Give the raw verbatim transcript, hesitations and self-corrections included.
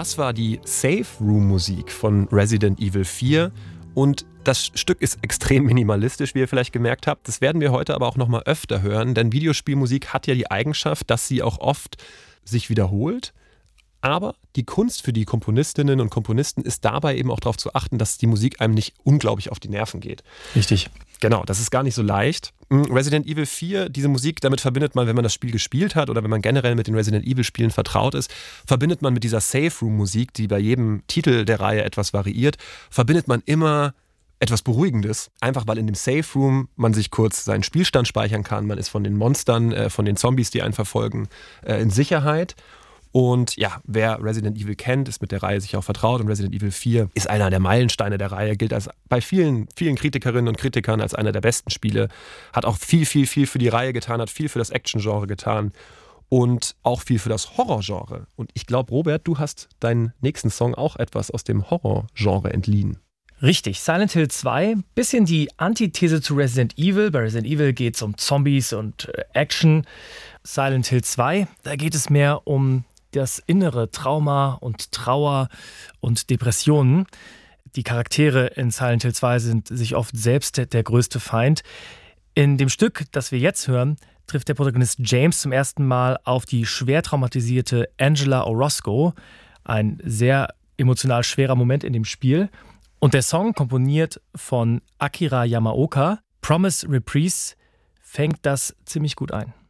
Das war die Safe Room Musik von Resident Evil vier und das Stück ist extrem minimalistisch, wie ihr vielleicht gemerkt habt. Das werden wir heute aber auch noch mal öfter hören, denn Videospielmusik hat ja die Eigenschaft, dass sie auch oft sich wiederholt. Aber die Kunst für die Komponistinnen und Komponisten ist dabei eben auch darauf zu achten, dass die Musik einem nicht unglaublich auf die Nerven geht. Richtig. Genau, das ist gar nicht so leicht. Resident Evil vier, diese Musik, damit verbindet man, wenn man das Spiel gespielt hat oder wenn man generell mit den Resident Evil Spielen vertraut ist, verbindet man mit dieser Safe Room Musik, die bei jedem Titel der Reihe etwas variiert, verbindet man immer etwas Beruhigendes. Einfach weil in dem Safe Room man sich kurz seinen Spielstand speichern kann, man ist von den Monstern, äh, von den Zombies, die einen verfolgen, äh, in Sicherheit. Und ja, wer Resident Evil kennt, ist mit der Reihe sicher auch vertraut. Und Resident Evil vier ist einer der Meilensteine der Reihe, gilt als bei vielen, vielen Kritikerinnen und Kritikern als einer der besten Spiele. Hat auch viel, viel, viel für die Reihe getan, hat viel für das Action-Genre getan und auch viel für das Horror-Genre. Und ich glaube, Robert, du hast deinen nächsten Song auch etwas aus dem Horror-Genre entliehen. Richtig, Silent Hill zwei, bisschen die Antithese zu Resident Evil. Bei Resident Evil geht es um Zombies und äh, Action. Silent Hill zwei, da geht es mehr um das innere Trauma und Trauer und Depressionen. Die Charaktere in Silent Hill zwei sind sich oft selbst der, der größte Feind. In dem Stück, das wir jetzt hören, trifft der Protagonist James zum ersten Mal auf die schwer traumatisierte Angela Orozco. Ein sehr emotional schwerer Moment in dem Spiel. Und der Song, komponiert von Akira Yamaoka, Promise Reprise, fängt das ziemlich gut ein.